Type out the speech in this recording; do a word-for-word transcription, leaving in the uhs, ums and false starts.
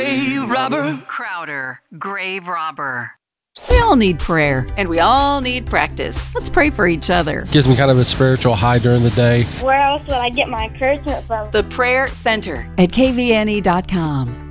grave robber. Crowder, grave robber. We all need prayer, and we all need practice. Let's pray for each other. Gives me kind of a spiritual high during the day. Where else would I get my encouragement from? The Prayer Center at K V N E dot com.